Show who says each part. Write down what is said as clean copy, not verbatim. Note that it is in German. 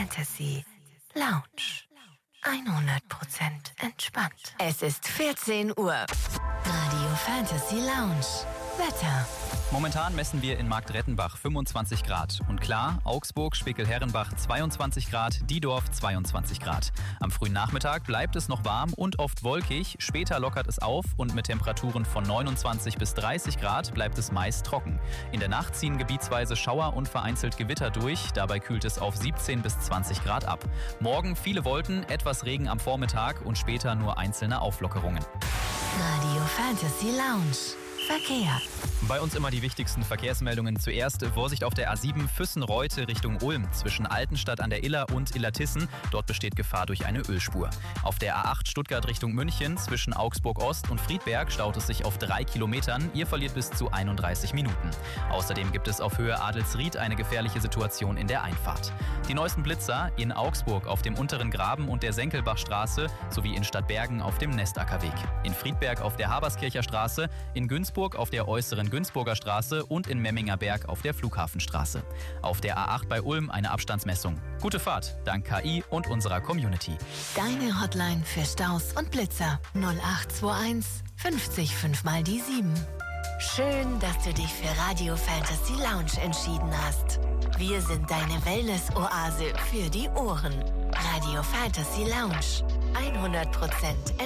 Speaker 1: Fantasy Lounge. 100% entspannt. Es ist 14 Uhr. Radio Fantasy Lounge. Wetter.
Speaker 2: Momentan messen wir in Marktrettenbach 25 Grad. Und klar, Augsburg, Spickel-Herrenbach 22 Grad, Diedorf 22 Grad. Am frühen Nachmittag bleibt es noch warm und oft wolkig. Später lockert es auf und mit Temperaturen von 29 bis 30 Grad bleibt es meist trocken. In der Nacht ziehen gebietsweise Schauer und vereinzelt Gewitter durch. Dabei kühlt es auf 17 bis 20 Grad ab. Morgen viele Wolken, etwas Regen am Vormittag und später nur einzelne Auflockerungen.
Speaker 1: Radio Fantasy Lounge. Verkehr.
Speaker 2: Bei uns immer die wichtigsten Verkehrsmeldungen. Zuerst Vorsicht auf der A7 Füssen-Reute Richtung Ulm zwischen Altenstadt an der Iller und Illertissen. Dort besteht Gefahr durch eine Ölspur. Auf der A8 Stuttgart Richtung München zwischen Augsburg-Ost und Friedberg staut es sich auf 3 Kilometern. Ihr verliert bis zu 31 Minuten. Außerdem gibt es auf Höhe Adelsried eine gefährliche Situation in der Einfahrt. Die neuesten Blitzer in Augsburg auf dem unteren Graben und der Senkelbachstraße sowie in Stadtbergen auf dem Nestackerweg. In Friedberg auf der Haberskircher Straße, in Günzburg auf der äußeren Günzburger Straße und in Memminger Berg auf der Flughafenstraße. Auf der A8 bei Ulm eine Abstandsmessung. Gute Fahrt, dank KI und unserer Community.
Speaker 1: Deine Hotline für Staus und Blitzer 0821 50 5 mal die 7. Schön, dass du dich für Radio Fantasy Lounge entschieden hast. Wir sind deine Wellness-Oase für die Ohren. Radio Fantasy Lounge. 100%